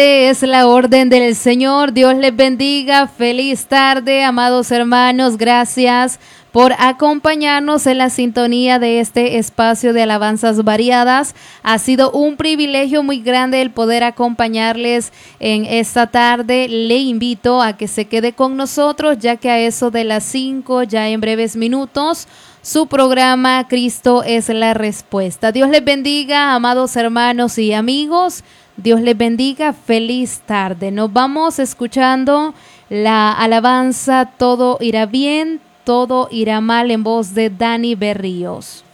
Es la orden del Señor. Dios les bendiga. Feliz tarde, amados hermanos. Gracias por acompañarnos en la sintonía de este espacio de alabanzas variadas. Ha sido un privilegio muy grande el poder acompañarles en esta tarde. Le invito a que se quede con nosotros, ya que a eso de las 5, ya en breves minutos, su programa Cristo es la Respuesta. Dios les bendiga, amados hermanos y amigos. Dios les bendiga, feliz tarde. Nos vamos escuchando la alabanza Todo irá bien, todo irá mal, en voz de Dani Berríos.